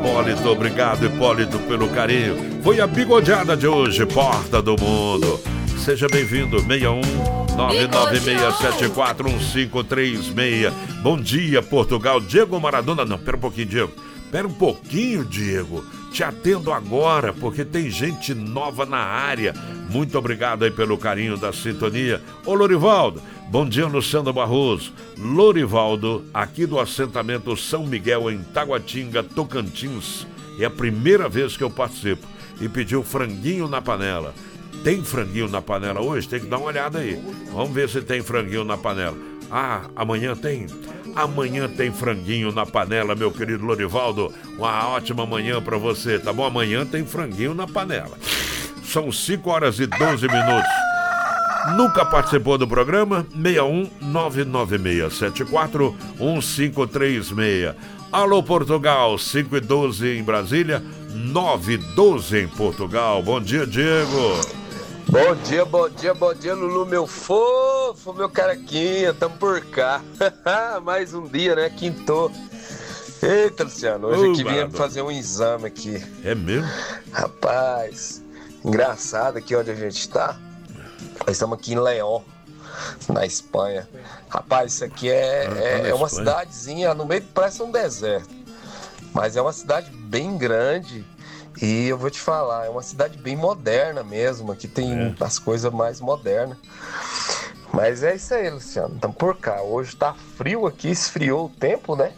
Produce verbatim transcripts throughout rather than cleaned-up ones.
Hipólito, obrigado Hipólito pelo carinho. Foi a bigodeada de hoje, Porta do Mundo. Seja bem-vindo, seis um nove nove seis sete quatro um cinco três seis. Bom dia, Portugal. Diego Maradona, não, pera um pouquinho, Diego. Pera um pouquinho, Diego. Te atendo agora, porque tem gente nova na área. Muito obrigado aí pelo carinho da sintonia. Ô, Lorivaldo, bom dia, Luciano Barroso. Lorivaldo, aqui do assentamento São Miguel, em Taguatinga, Tocantins. É a primeira vez que eu participo. E pediu franguinho na panela. Tem franguinho na panela hoje? Tem que dar uma olhada aí. Vamos ver se tem franguinho na panela. Ah, amanhã tem? Amanhã tem franguinho na panela, meu querido Lorivaldo. Uma ótima manhã pra você, tá bom? Amanhã tem franguinho na panela. São cinco horas e doze minutos. Nunca participou do programa? seis um nove nove seis sete quatro um cinco três seis. Alô, Portugal, cinco e doze em Brasília, nove e doze em Portugal. Bom dia, Diego. Bom dia, bom dia, bom dia, Lulu, meu fofo, meu caraquinha, tamo por cá. Mais um dia, né? Quintou. Eita, Luciano, hoje Ô, aqui vinha Maradona. fazer um exame aqui. É mesmo? Rapaz, engraçado aqui onde a gente tá. Nós estamos aqui em León, na Espanha. Rapaz, isso aqui é, Ah, é, tá na é uma Espanha. cidadezinha no meio, parece um deserto. Mas é uma cidade bem grande. E eu vou te falar, é uma cidade bem moderna mesmo. Aqui tem É. as coisas mais modernas. Mas é isso aí, Luciano. Estamos por cá. Hoje tá frio aqui, esfriou o tempo, né?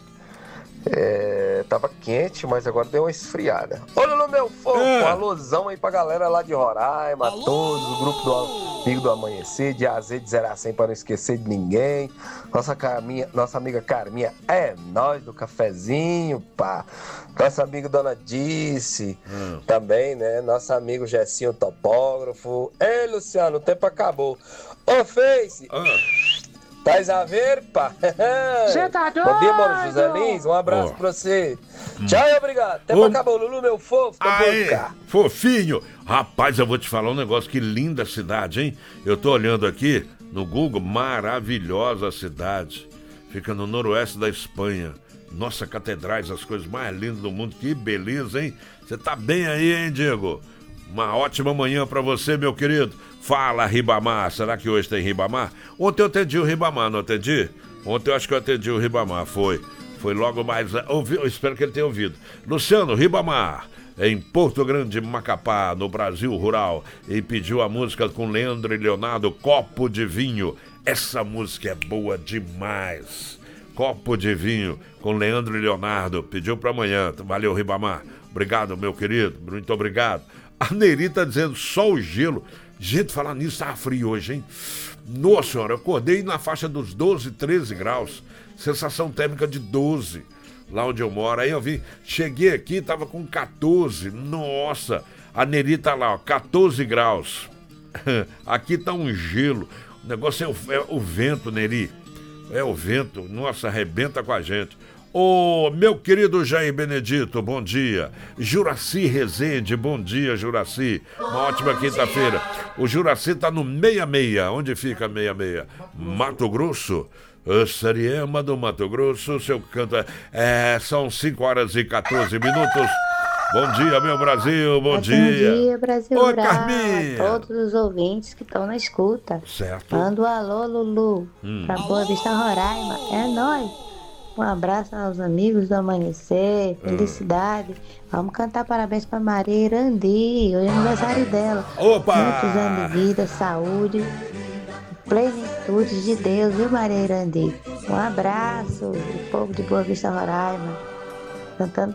É, tava quente, mas agora deu uma esfriada. Olha no meu fofo, É. um alusão aí pra galera lá de Roraima, a todos, o grupo do Amigo do Amanhecer, de A Z de zero a cem para não esquecer de ninguém. Nossa, Carminha, nossa amiga Carminha, é nós do cafezinho, pá. Nossa amiga Dona Dice, Hum. também, né? Nosso amigo Gessinho Topógrafo. Ei, Luciano, o tempo acabou. Ô, Face, Ah, Tais a ver, pá. Cê tá Bom dia, mano, doido? José Lins. Um abraço Ó. pra você. Tchau e obrigado. Tempo Ô. acabou, Lulu, meu fofo. Tô por aê, cá. fofinho. Rapaz, eu vou te falar um negócio, que linda cidade, hein? Eu tô olhando aqui no Google, maravilhosa cidade. Fica no noroeste da Espanha. Nossa, catedrais, as coisas mais lindas do mundo. Que beleza, hein? Você tá bem aí, hein, Diego? Uma ótima manhã pra você, meu querido. Fala, Ribamar. Será que hoje tem Ribamar? Ontem eu atendi o Ribamar, não atendi? Ontem eu acho que eu atendi o Ribamar, foi. Foi logo mais... Ouvi, eu espero que ele tenha ouvido. Luciano Ribamar, em Porto Grande, Macapá, no Brasil Rural, e pediu a música com Leandro e Leonardo, Copo de Vinho. Essa música é boa demais. Copo de Vinho, com Leandro e Leonardo. Pediu para amanhã. Valeu, Ribamar. Obrigado, meu querido. Muito obrigado. A Neri tá dizendo só o gelo. Gente, falar nisso, tá frio hoje, hein? Nossa senhora, eu acordei na faixa dos doze, treze graus. Sensação térmica de doze, lá onde eu moro. Aí eu vi, cheguei aqui, tava com quatorze. Nossa, a Neri tá lá, ó, quatorze graus. Aqui tá um gelo. O negócio é o, é o vento, Neri. É o vento, nossa, arrebenta com a gente. Ô, meu querido Jair Benedito, bom dia. Juraci Rezende, bom dia, Juraci. Uma ótima quinta-feira. O Juraci tá no sessenta e seis. Onde fica sessenta e seis? Mato Grosso. O Sariema do Mato Grosso, seu canto é... é são cinco horas e quatorze minutos. Bom dia, meu Brasil, bom dia. Bom dia, Brasil. Oi, Rural, Carminha. a todos os ouvintes que estão na escuta. Certo. Manda um alô, Lulu, Hum. pra Boa Vista, Roraima. É nóis. Um abraço aos amigos do Amanhecer, felicidade. Vamos cantar parabéns pra Maria Irandi, hoje é aniversário dela. Opa! Muitos anos de vida, saúde, plenitude de Deus, viu, Maria Irandi? Um abraço do povo de Boa Vista, Roraima. Cantando